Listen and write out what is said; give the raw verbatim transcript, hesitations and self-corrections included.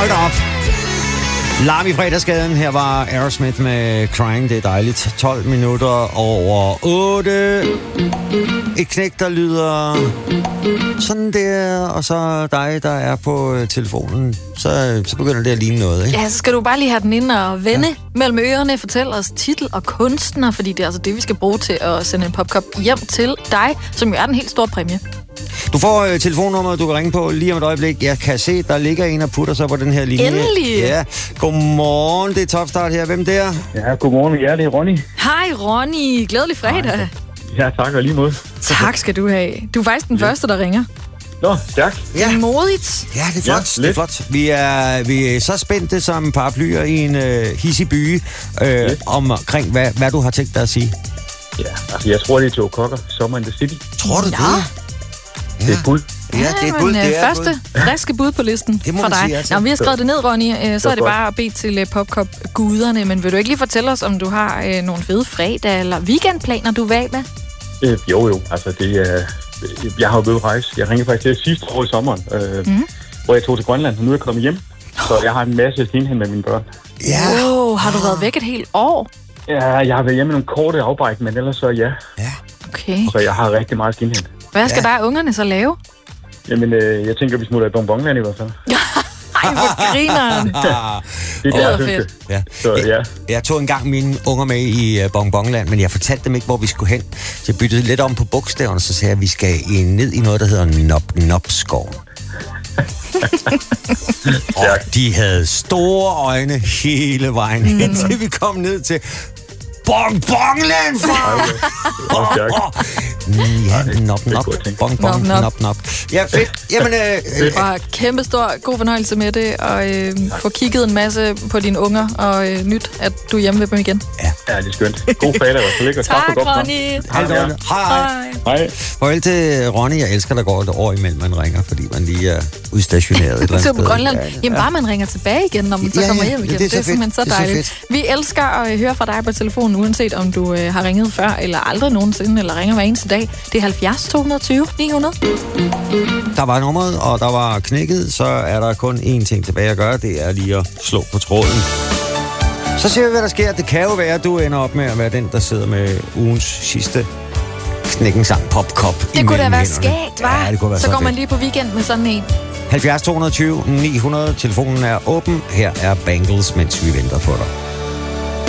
Hold da op. Larm i fredagsgaden. Her var Aerosmith med Crying. Det er dejligt. tolv minutter over otte. Et knæk, der lyder sådan der, og så dig, der er på telefonen. Så, så begynder det at ligne noget, ikke? Ja, så skal du bare lige have den ind og vende ja. mellem ørerne. Fortæl os titel og kunstner, fordi det er altså det, vi skal bruge til at sende en popkop hjem til dig, som jo er den helt store præmie. Du får øh, telefonnummeret, du kan ringe på lige om et øjeblik. Jeg kan se, der ligger en og putter sig på den her linje. Endelig! Ja. Godmorgen, det er Topstart her. Hvem der? Ja, godmorgen. Ja, det er Ronny. Hej Ronny, glædelig fredag. Ja, tak og lige mod. Tak skal du have. Du er faktisk den ja. første, der ringer. Nå, tak. Ja. Modigt. Ja, det er flot. Ja, det er flot. Vi er, vi er så spændte som paraplyer i en øh, hissig by øh, omkring, hvad, hvad du har tænkt dig at sige. Ja, altså jeg tror, det er Joe Cocker, Summer in the City. Tror du ja. det? Det er et bud. Ja, det er et bud. Men, det er første bud. friske bud på listen det må fra dig. Sige, altså. Nå, vi har skrevet det ned, Ronny. Så det er det godt. bare at bede til Popkop-guderne. Men vil du ikke lige fortælle os, om du har øh, nogle fede fredag- eller weekendplaner, du er med? Øh, jo, jo. Altså, det er... Jeg har jo været rejse. Jeg ringede faktisk til sidste år i sommeren, øh, mm. hvor jeg tog til Grønland, og nu er jeg kommet hjem. Så jeg har en masse indhent med mine børn. Ja. Wow, har du været væk et helt år? Ja, jeg har været hjemme med nogle korte afbræk, men ellers så ja. Ja. Okay. Så jeg har rigtig meget indhent. Hvad skal Ja. der ungerne så lave? Jamen, øh, jeg tænker, vi smutter i bonbonland i hvert fald. Ej, hvor grineren. Det er Det deres lyder ønske. fedt. Ja. Så ja. Jeg tog engang mine unger med i uh, Bonbonland, men jeg fortalte dem ikke, hvor vi skulle hen. Så jeg byttede lidt om på bogstaverne, så sagde jeg, at vi skal i, ned i noget, der hedder Nop-Nop-skoven. Og de havde store øjne hele vejen hen, mm. til vi kom ned til Bonbonland, far! Okay. Oh, oh. Ja, nop, nop, bong, bong, Nop, nop. nop, nop. Ja, fedt. Jamen, øh, øh, Og kæmpe stor god fornøjelse med det, og øh, få kigget en masse på dine unger, og øh, nyt, at du er hjemme ved dem igen. ja. Ja, det er skønt. God fredag, og så ligger tak for Tak, godt. Ronny. Hej, Ja. Ronny. Hej. Hej. Hej. Farvel til Ronny. Jeg elsker, der går et år imellem, man ringer, fordi man lige er udstationeret et eller andet Så på sted. Grønland. Ja, ja. Jamen bare man ringer tilbage igen, når man så Ja, kommer ja. hjem igen. Det er så Det er simpelthen fedt. så Det er så dejligt. fedt. Vi elsker at høre fra dig på telefonen, uanset om du øh, har ringet før, eller aldrig nogensinde, eller ringer hver eneste dag. Det er halvfjerds to tyve ni hundrede. Der var nummeret, og der var knækket, så er der kun én ting tilbage at gøre, det er lige at slå på tråden. Så ser vi, hvad der sker. Det kan jo være, at du ender op med at være den, der sidder med ugens sidste knækkensang Popkop. Det kunne da være skægt, hva'? Ja, det kunne være så så går man fedt. lige på weekend med sådan en. halvfjerds to tyve ni hundrede. Telefonen er åben. Her er Bangles, mens vi venter på dig.